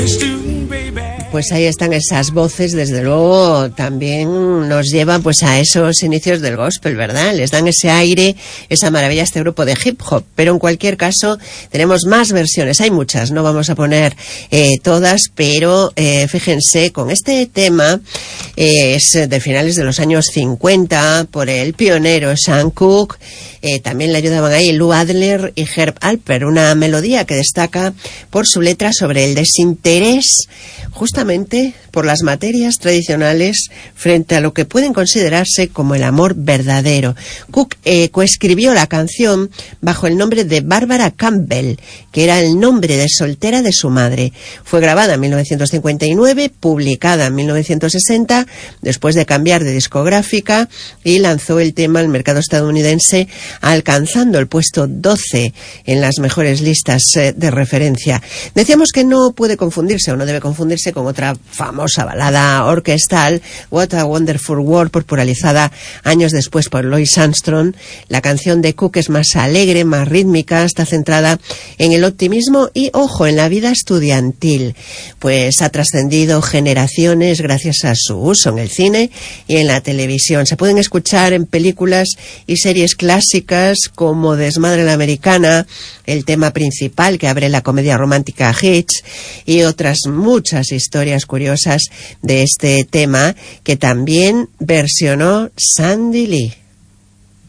Pues ahí están esas voces, desde luego también nos llevan pues a esos inicios del gospel, ¿verdad? Les dan ese aire, esa maravilla a este grupo de hip hop, pero en cualquier caso tenemos más versiones, hay muchas, no vamos a poner todas, pero fíjense, con este tema es de finales de los años 50 por el pionero Sam Cooke. También le ayudaban ahí Lou Adler y Herb Alpert, una melodía que destaca por su letra sobre el desinterés justamente por las materias tradicionales frente a lo que pueden considerarse como el amor verdadero. Cook coescribió la canción bajo el nombre de Barbara Campbell, que era el nombre de soltera de su madre. Fue grabada en 1959, publicada en 1960, después de cambiar de discográfica, y lanzó el tema al mercado estadounidense, alcanzando el puesto 12 en las mejores listas de referencia. Decíamos que no puede confundirse o no debe confundirse con otra famosa balada orquestal, What a Wonderful World, popularizada años después por Louis Armstrong. La canción de Cook es más alegre, más rítmica, está centrada en el optimismo y, ojo, en la vida estudiantil, pues ha trascendido generaciones gracias a su uso en el cine y en la televisión. Se pueden escuchar en películas y series clásicas como Desmadre la Americana, el tema principal que abre la comedia romántica Hitch, y otras muchas historias curiosas de este tema que también versionó Sandy Lee.